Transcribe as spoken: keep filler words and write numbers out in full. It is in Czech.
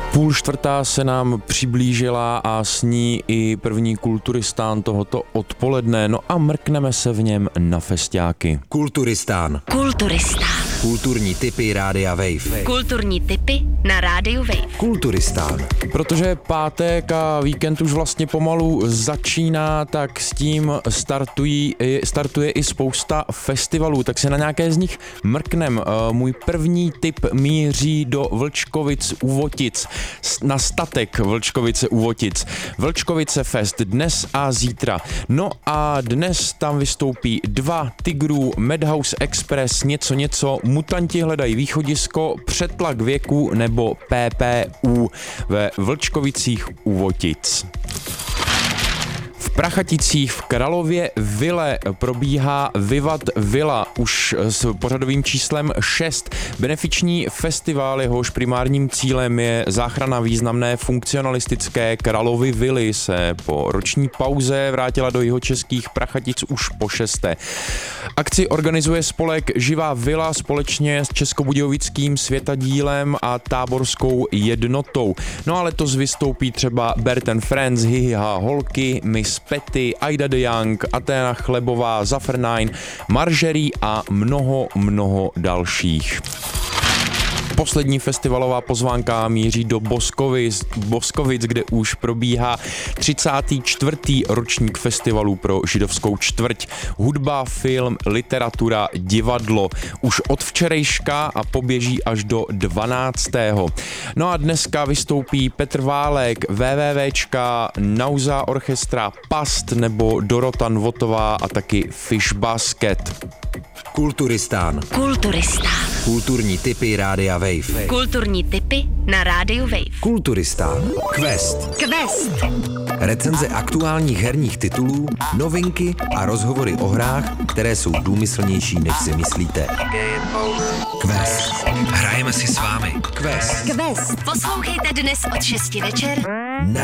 Půl čtvrtá se nám přiblížila a s ní i první Kulturistán tohoto odpoledne, no a mrkneme se v něm na festiáky. Kulturistán. Kulturistán. Kulturní tipy Rádia Wave. Kulturní tipy na Rádiu Wave. Kulturistán. Protože pátek a víkend už vlastně pomalu začíná, tak s tím startují, startuje i spousta festivalů, tak se na nějaké z nich mrknem. Můj první tip míří do Vlčkovic u Votic, na statek Vlčkovice u Votic. Vlčkovice Fest dnes a zítra. No a dnes tam vystoupí dva Tigrů, Madhouse Express, něco něco, Mutanti hledají východisko, Přetlak věku nebo P P U ve Vlčkovicích u Votic. V Prachaticích v Kralově Vile probíhá Vivat Villa už s pořadovým číslem šest. Benefiční festival, jehož primárním cílem je záchrana významné funkcionalistické Kralovy Vily, se po roční pauze vrátila do jihočeských Prachatic už po šesté. Akci organizuje spolek Živá vila společně s Českobudějovickým Světadílem a Táborskou jednotou. No ale to vystoupí třeba Bert and Friends, Hihiha Holky, Miss Petty, Aida de Young, Aténa Chlebová, Zafernine, Margerie a mnoho, mnoho dalších. Poslední festivalová pozvánka míří do Boskovic, Boskovic, kde už probíhá třicátý čtvrtý ročník festivalu pro židovskou čtvrť. Hudba, film, literatura, divadlo. Už od včerejška a poběží až do dvanáctého No a dneska vystoupí Petr Válek, WWWčka, Nauza Orchestra, Past nebo Dorota Nvotová a taky Fish Basket. Kulturistán. Kulturistán. Kulturní tipy Rádia Wave. Kulturní tipy na Rádiu Wave. Kulturistán. Quest. Quest. Recenze aktuálních herních titulů, novinky a rozhovory o hrách, které jsou důmyslnější, než si myslíte. Quest. Hrajeme si s vámi. Quest. Quest. Poslouchejte dnes od šesti večer